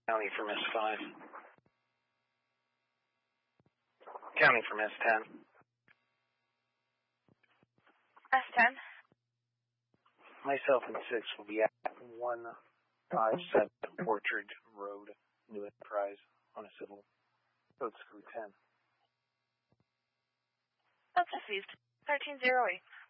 County for Miss 5. County for Miss 10. S10. Myself and 6 will be at 157 Orchard Road, New Enterprise, on a civil. Code screw 10. That's received. 1308.